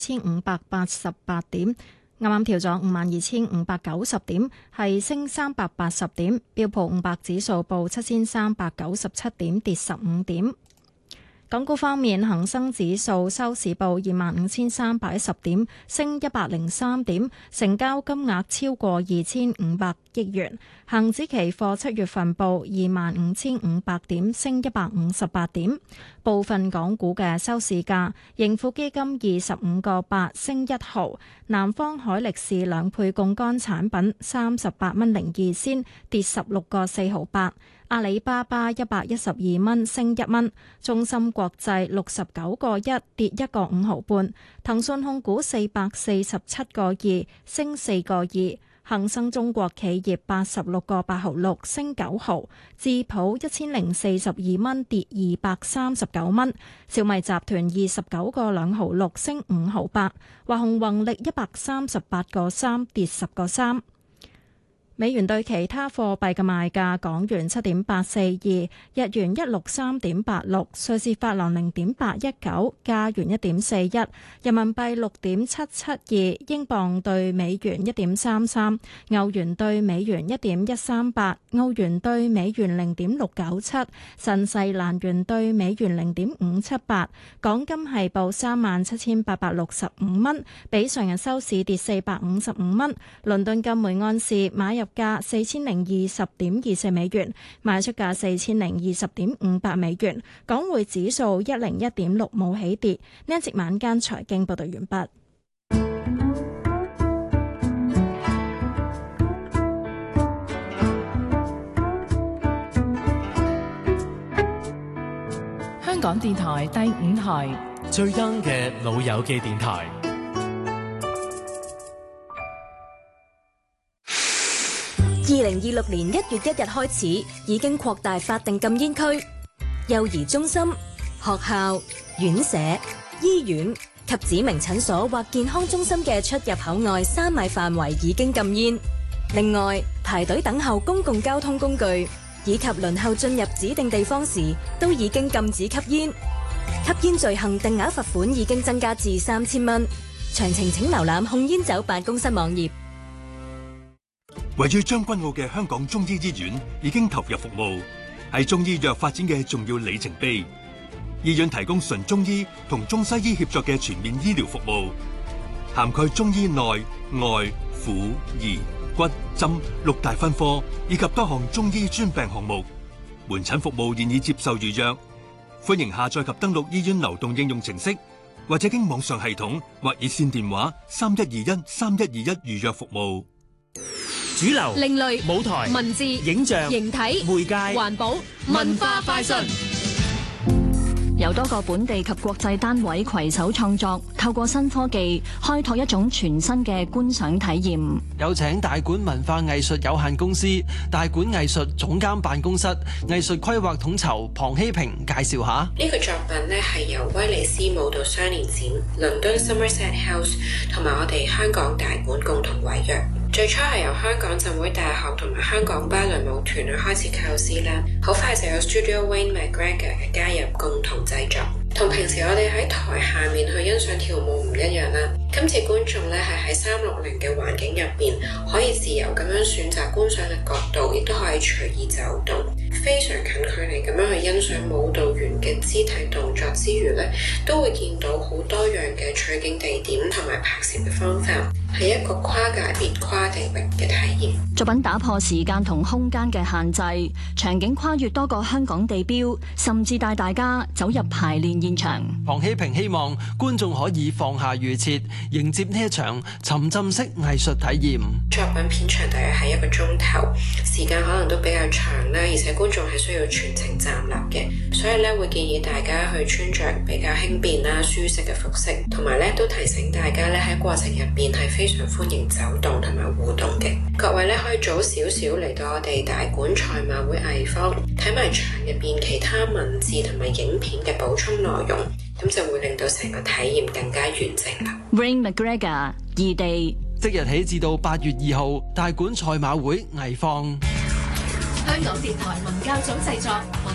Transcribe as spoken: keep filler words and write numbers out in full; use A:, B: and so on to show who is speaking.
A: 千五百八十八點，啱啱調咗五萬二千五百九十點，係升三百八十點。標普五百指數報七千三百九十七點，跌十五點。港股方面，恒生指數收市報二萬五千三百一十點，升一百零三點，成交金額超過二千五百億元。恒指期貨七月份報二萬五千五百點，升一百五十八點。部分港股嘅收市價，盈富基金二十五個八升一毫，南方海力士兩倍槓桿產品三十八蚊零二仙，跌十六個四毫八。阿里巴巴一百一十二蚊升一蚊，中芯國際六十九個一跌一個五毫半，騰訊控股四百四十七個二升四個二，恒生中國企業八十六個八毫六升九毫，智普一千零四十二蚊跌二百三十九蚊，小米集團二十九個兩毫六升五毫八，華虹宏力一百三十八個三跌十個三。美元對其他貨幣嘅賣價：港元七點八四二，日元一六三點八六，瑞士法郎零點八一九，加元一點四一，人民幣六點七七二，英鎊對美元一點三三，歐元對美元一點一三八，澳元對美元零點六九七，新西蘭元對美元零點五七八。港金係報三萬七千八百六十五蚊，比上日收市跌四百五十五蚊。倫敦金每安士買入價四千零二十點二四美元，賣出價四千零二十點五八美元。港匯指數一零一點六，冇起跌。呢一節晚間財經報道完畢。
B: 香港電台第五台
C: 最 young 嘅老友記電台。
D: 二零二六年一月一日開始，已經擴大法定禁煙區，幼兒中心、學校、院舍、醫院及指明診所或健康中心嘅出入口外三米範圍已經禁煙。另外，排隊等候公共交通工具以及輪候進入指定地方時，都已經禁止吸煙。吸煙罪行定額罰款已經增加至三千蚊。詳情請瀏覽控煙酒辦公室網頁。
E: 位於將軍澳嘅香港中醫醫院已經投入服務，係中醫藥發展嘅重要里程碑。醫院提供純中醫同中西醫協作嘅全面醫療服務，涵蓋中醫內外婦兒骨針六大分科以及多項中醫專病項目。門診服務現已接受預約，歡迎下載及登錄醫院流動應用程式，或者經網上系統或熱線電話三一二一三一二一預約服務。
C: 主流、
F: 另類、
C: 舞台、
F: 文字、
C: 影像、
F: 形體、
C: 媒介、
F: 環保、文化快訊。
G: 由多個本地及國際單位攜手創作，透過新科技開拓一種全新嘅觀賞體驗。
H: 有請大館文化藝術有限公司大館藝術總監辦公室藝術規劃統籌龐希平介紹下
I: 呢個作品呢，係由威尼斯舞蹈雙年展、倫敦 Somerset House 同埋我哋香港大館共同委約。最初係由香港浸會大學同埋香港芭蕾舞團去開始構思啦，好快就有 Studio Wayne McGregor 嘅加入，共同製作。同平時我哋喺台下面去欣賞跳舞唔一樣啦，今次觀眾咧係喺三六零嘅環境入邊，可以自由咁樣選擇觀賞嘅角度，亦都可以隨意走動，非常近距離咁樣去欣賞舞蹈員嘅肢體動作之餘咧，都會見到好多樣嘅取景地點同埋拍攝嘅方法，係一個跨界別、跨地域嘅體驗。
G: 作品打破時間同空間嘅限制，場景跨越多個香港地標，甚至帶大家走入排練現場。
H: 龐希平希望觀眾可以放下預設，迎接呢一場沉浸式藝術體驗。
I: 作品片長大約係一個鐘頭，時間可能都比較長啦，而且觀眾係需要全程站立嘅，所以咧會建議大家去穿着比較輕便啦、舒適嘅服飾，同埋咧都提醒大家咧喺過程入邊係非常歡迎走動同埋互動嘅。各位咧可以早少少嚟到我哋大館賽馬會藝坊睇埋場入邊其他文字同埋影片嘅補充內容，咁就會令到成個體驗更加完整啦。
G: Wayne McGregor 異地
H: 即日起至到八月二號，大館賽馬會藝坊。
F: 香港電台文教組製作。